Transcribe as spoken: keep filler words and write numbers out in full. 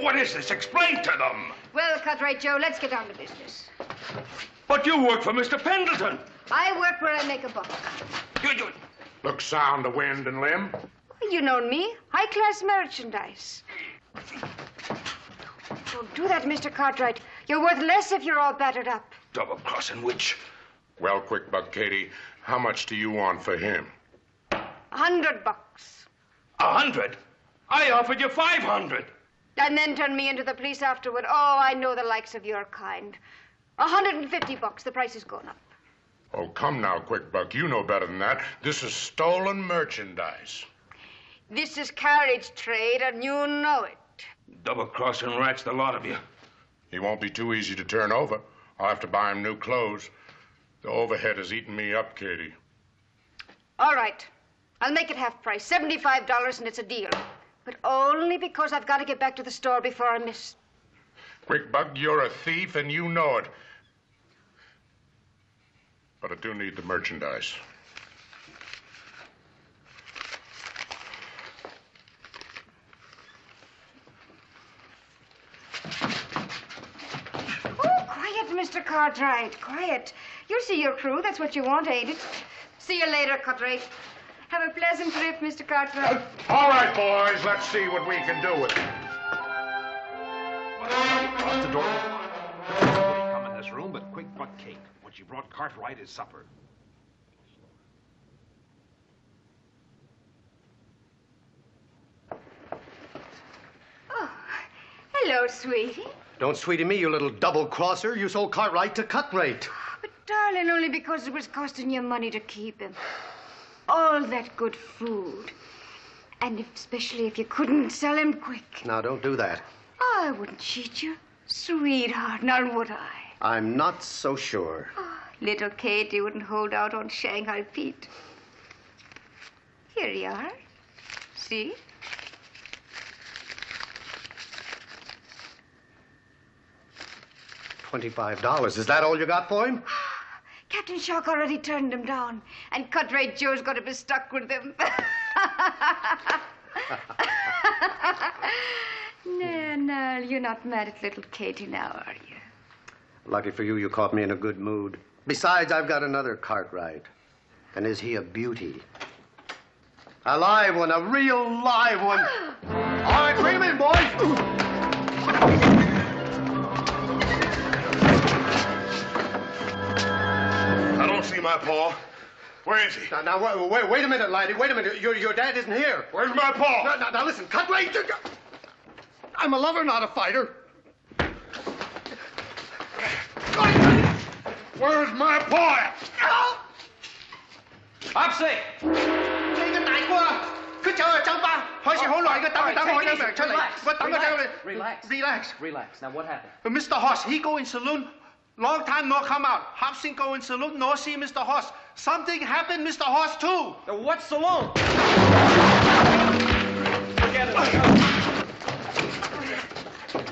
What is this? Explain to them. Well, Cartwright Joe, let's get down to business. But you work for Mister Pendleton. I work where I make a buck. You, you... Look sound of wind and limb. You know me. High-class merchandise. Don't do that, Mister Cartwright. You're worth less if you're all battered up. Double-crossing witch. Well, quick buck, Katie, how much do you want for him? A hundred bucks. A hundred? I offered you five hundred. And then turn me into the police afterward. Oh, I know the likes of your kind. A hundred and fifty bucks. The price is going up. Oh, come now, quick buck. You know better than that. This is stolen merchandise. This is carriage trade, and you know it. Double-crossing rats, the lot of you. He won't be too easy to turn over. I'll have to buy him new clothes. The overhead has eaten me up, Katie. All right. I'll make it half price. seventy-five dollars, and it's a deal. But only because I've got to get back to the store before I miss. Quick buck, you're a thief, and you know it. But I do need the merchandise. Oh, quiet, Mister Cartwright. Quiet. You'll see your crew. That's what you want, ain't it? See you later, Cartwright. Have a pleasant trip, Mister Cartwright. Uh, all right, boys. Let's see what we can do with it. Across the door. Nobody come in this room but Quick Buck Kate. What she brought Cartwright is supper. Oh, hello, sweetie. Don't sweetie me, you little double-crosser. You sold Cartwright to cut rate. But, darling, only because it was costing you money to keep him. All that good food. And if, especially if you couldn't sell him quick. Now, don't do that. I wouldn't cheat you. Sweetheart, now would I? I'm not so sure. Oh, little Katie wouldn't hold out on Shanghai Pete. Here you are. See? Twenty-five dollars. Is that all you got for him? Captain Shock already turned him down, and Cartwright Joe's got to be stuck with him. No, no, you're not mad at little Katie now, are you? Lucky for you, you caught me in a good mood. Besides, I've got another Cartwright. And is he a beauty? A live one, a real live one. All right, bring him in, boys. I don't see my paw. Where is he? Now, now wait, wait, wait a minute, laddie. Wait a minute. Your, your dad isn't here. Where's my paw? Now, now, now listen, Cartwright. I'm a lover, not a fighter. Where's my paw? Hop sick. Relax. Relax. Relax. Now, what happened? Uh, Mister Hoss, he go in saloon. Long time no come out. Hobson go in saloon, no see Mister Hoss. Something happened, Mister Hoss, too. Now, what saloon? Forget it.